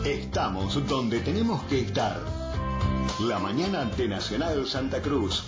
Estamos donde tenemos que estar. La mañana de Nacional Santa Cruz.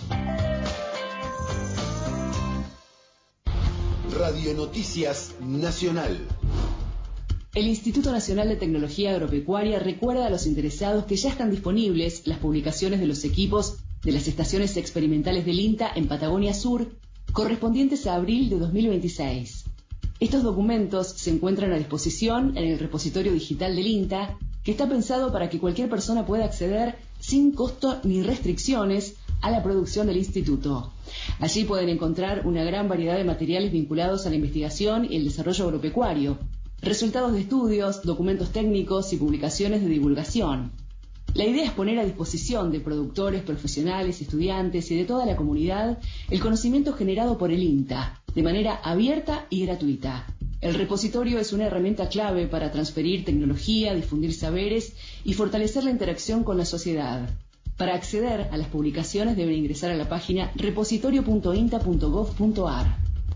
Radio Noticias Nacional. El Instituto Nacional de Tecnología Agropecuaria recuerda a los interesados que ya están disponibles las publicaciones de los equipos de las estaciones experimentales del INTA en Patagonia Sur, correspondientes a abril de 2026. Estos documentos se encuentran a disposición en el repositorio digital del INTA, que está pensado para que cualquier persona pueda acceder sin costo ni restricciones a la producción del instituto. Allí pueden encontrar una gran variedad de materiales vinculados a la investigación y el desarrollo agropecuario, resultados de estudios, documentos técnicos y publicaciones de divulgación. La idea es poner a disposición de productores, profesionales, estudiantes y de toda la comunidad el conocimiento generado por el INTA, de manera abierta y gratuita. El repositorio es una herramienta clave para transferir tecnología, difundir saberes y fortalecer la interacción con la sociedad. Para acceder a las publicaciones deben ingresar a la página repositorio.inta.gov.ar.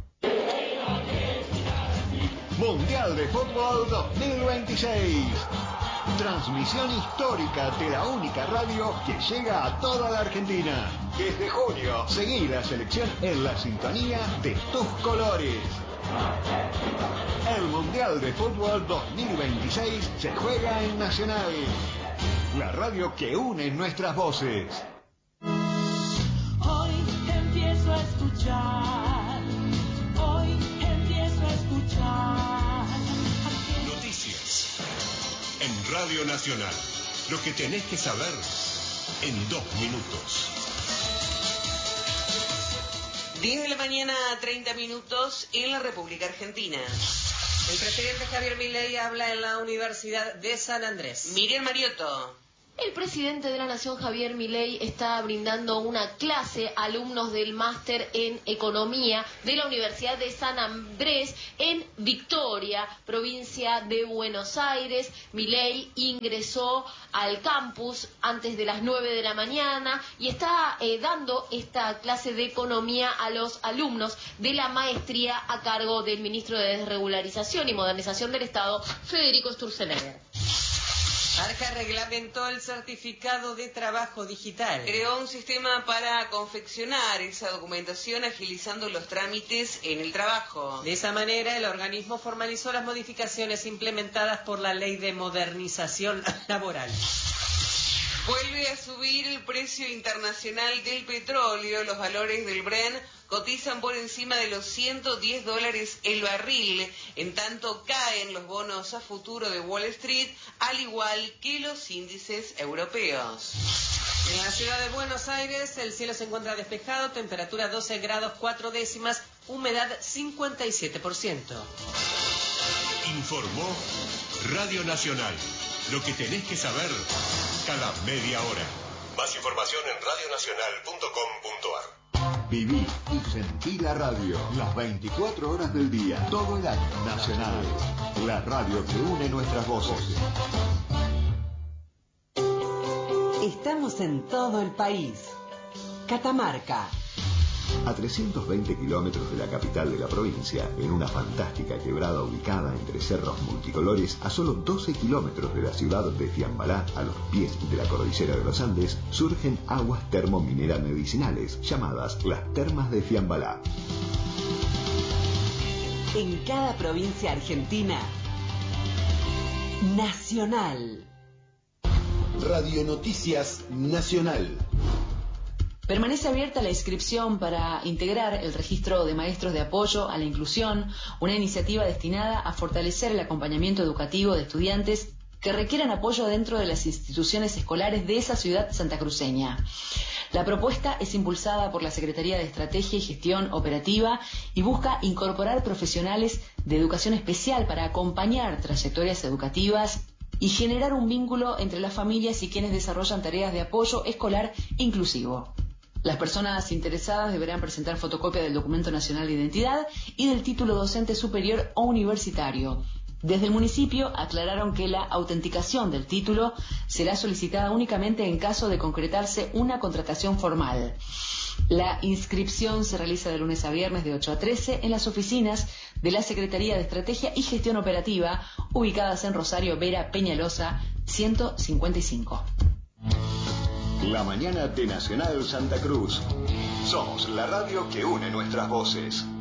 Mundial de Fútbol 2026. Transmisión histórica de la única radio que llega a toda la Argentina. Desde junio, seguí la selección en la sintonía de tus colores. El Mundial de Fútbol 2026 se juega en Nacional, la radio que une nuestras voces. Hoy empiezo a escuchar. Hoy empiezo a escuchar. Noticias en Radio Nacional. Lo que tenés que saber en 2 minutos. 10 de la mañana, 30 minutos en la República Argentina. El presidente Javier Milei habla en la Universidad de San Andrés. Miriam Mariotto. El presidente de la Nación, Javier Milei, está brindando una clase a alumnos del máster en Economía de la Universidad de San Andrés en Victoria, provincia de Buenos Aires. Milei ingresó al campus antes de las 9 de la mañana y está dando esta clase de Economía a los alumnos de la maestría a cargo del ministro de Desregularización y Modernización del Estado, Federico Sturzenegger. Arca reglamentó el certificado de trabajo digital. Creó un sistema para confeccionar esa documentación agilizando los trámites en el trabajo. De esa manera, el organismo formalizó las modificaciones implementadas por la Ley de Modernización Laboral. Vuelve a subir el precio internacional del petróleo. Los valores del Brent cotizan por encima de los $110 el barril, en tanto caen los bonos a futuro de Wall Street, al igual que los índices europeos. En la ciudad de Buenos Aires el cielo se encuentra despejado, temperatura 12 grados 4 décimas, humedad 57%. Informó Radio Nacional. Lo que tenés que saber cada media hora. Más información en radionacional.com.ar. Viví y sentí la radio las 24 horas del día, todo el año. Nacional, la radio que une nuestras voces. Estamos en todo el país. Catamarca. A 320 kilómetros de la capital de la provincia, en una fantástica quebrada ubicada entre cerros multicolores, a solo 12 kilómetros de la ciudad de Fiambalá, a los pies de la cordillera de los Andes, surgen aguas termomineras medicinales, llamadas las Termas de Fiambalá. En cada provincia argentina, Nacional. Radio Noticias Nacional. Permanece abierta la inscripción para integrar el registro de maestros de apoyo a la inclusión, una iniciativa destinada a fortalecer el acompañamiento educativo de estudiantes que requieran apoyo dentro de las instituciones escolares de esa ciudad santacruceña. La propuesta es impulsada por la Secretaría de Estrategia y Gestión Operativa y busca incorporar profesionales de educación especial para acompañar trayectorias educativas y generar un vínculo entre las familias y quienes desarrollan tareas de apoyo escolar inclusivo. Las personas interesadas deberán presentar fotocopia del Documento Nacional de Identidad y del título docente superior o universitario. Desde el municipio aclararon que la autenticación del título será solicitada únicamente en caso de concretarse una contratación formal. La inscripción se realiza de lunes a viernes de 8 a 13 en las oficinas de la Secretaría de Estrategia y Gestión Operativa, ubicadas en Rosario, Vera, Peñalosa, 155. La mañana de Nacional Santa Cruz. Somos la radio que une nuestras voces.